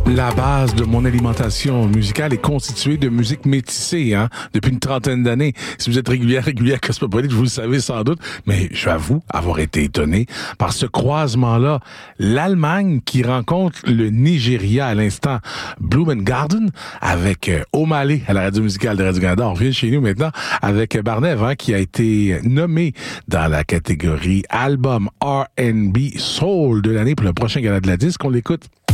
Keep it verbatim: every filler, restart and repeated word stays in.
La base de mon alimentation musicale est constituée de musique métissée, hein, depuis une trentaine d'années. Si vous êtes régulière, régulière Cosmopolite, vous le savez sans doute, mais j'avoue avoir été étonné par ce croisement-là. L'Allemagne qui rencontre le Nigeria à l'instant, Blumengarden, avec euh, O'Malley à la radio musicale de Radio-Canada. On revient chez nous maintenant avec Barnev, hein, qui a été nommé dans la catégorie Album R and B Soul de l'année pour le prochain gala de la disque. On l'écoute.